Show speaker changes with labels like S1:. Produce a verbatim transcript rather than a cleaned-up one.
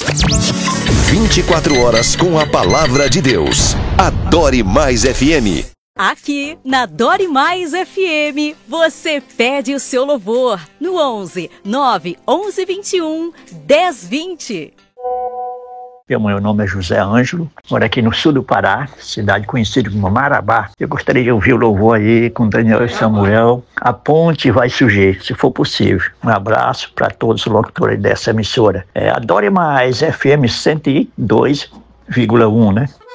S1: vinte e quatro horas com a palavra de Deus. Adore Mais F M.
S2: Aqui na Adore Mais F M, você pede o seu louvor no onze, nove, onze, vinte e um, dez, vinte.
S3: Meu nome é José Ângelo, moro aqui no sul do Pará, cidade conhecida como Marabá. Eu gostaria de ouvir o louvor aí com Daniel e Samuel. A ponte vai surgir, se for possível. Um abraço para todos os locutores dessa emissora. É, Adore Mais F M cento e dois vírgula um, né?